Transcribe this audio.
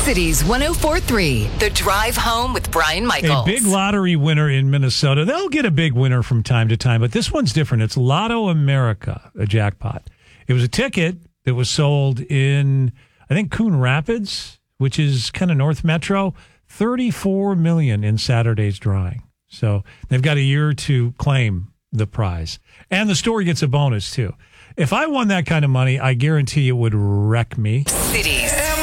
Cities 104.3, The Drive Home with Brian Michaels. A big lottery winner in Minnesota. They'll get a big winner from time to time, but this one's different. It's Lotto America, a jackpot. It was a ticket that was sold in, I think, Coon Rapids, which is kind of North Metro. $34 million in Saturday's drawing. So they've got a year to claim the prize. And the store gets a bonus, too. If I won that kind of money, I guarantee it would wreck me. Cities